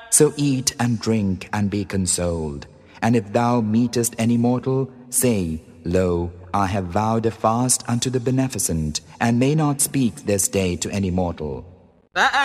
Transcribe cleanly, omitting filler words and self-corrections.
So eat and drink and be consoled. And if thou meetest any mortal, say, Lo, I have vowed a fast unto the Beneficent, and may not speak this day to any mortal.